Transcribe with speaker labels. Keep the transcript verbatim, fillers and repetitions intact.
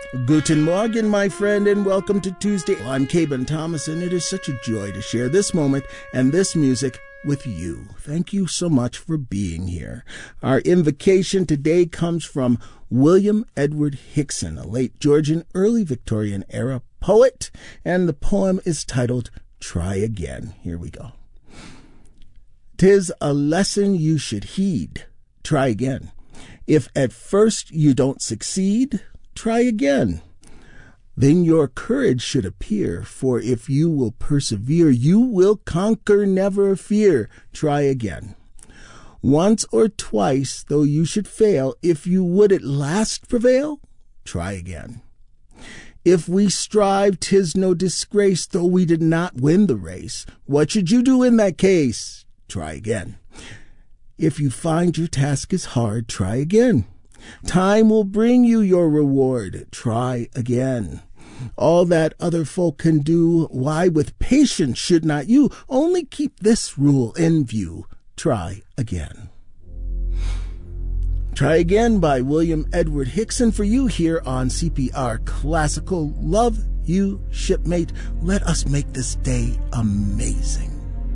Speaker 1: Guten Morgen, my friend, and welcome to Tuesday. I'm Caben Thomas, and it is such a joy to share this moment and this music with you. Thank you so much for being here. Our invocation today comes from William Edward Hickson, a late Georgian, early Victorian era poet, and the poem is titled Try Again. Here we go. 'Tis a lesson you should heed. Try again. If at first you don't succeed, try again. Then your courage should appear, for if you will persevere, you will conquer, never fear. Try again. Once or twice, though you should fail, if you would at last prevail, try again. If we strive, 'tis no disgrace, though we did not win the race. What should you do in that case? Try again. If you find your task is hard, try again. Time will bring you your reward. Try again. All that other folk can do, why with patience should not you? Only keep this rule in view. Try again. Try Again by William Edward Hickson for you here on C P R Classical. Love you, shipmate. Let us make this day amazing.